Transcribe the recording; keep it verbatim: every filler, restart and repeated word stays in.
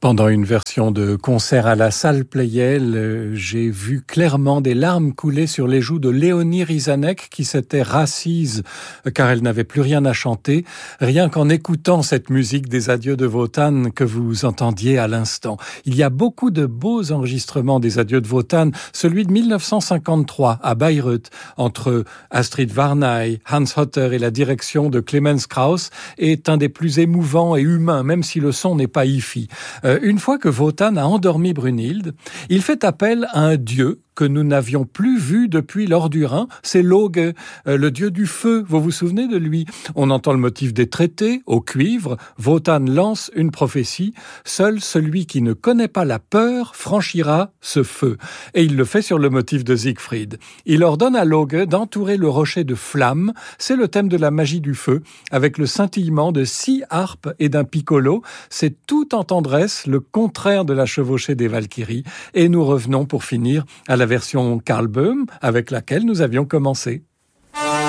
Pendant une version de concert à la salle Pleyel, euh, j'ai vu clairement des larmes couler sur les joues de Léonie Rizanek qui s'était rassise euh, car elle n'avait plus rien à chanter, rien qu'en écoutant cette musique des adieux de Wotan que vous entendiez à l'instant. Il y a beaucoup de beaux enregistrements des adieux de Wotan, celui de mille neuf cent cinquante-trois à Bayreuth, entre Astrid Varnay, Hans Hotter et la direction de Clemens Krauss, est un des plus émouvants et humains, même si le son n'est pas hi-fi. Euh, une fois que Wotan a endormi Brunhilde, il fait appel à un dieu que nous n'avions plus vu depuis Lordurin, c'est Loge, euh, le dieu du feu. Vous vous souvenez de lui? On entend le motif des traités, au cuivre. Wotan lance une prophétie. Seul celui qui ne connaît pas la peur franchira ce feu. Et il le fait sur le motif de Siegfried. Il ordonne à Loge d'entourer le rocher de flammes. C'est le thème de la magie du feu, avec le scintillement de six harpes et d'un piccolo. C'est tout en tendresse, le contraire de la chevauchée des Valkyries. Et nous revenons pour finir à la version Karl Böhm avec laquelle nous avions commencé.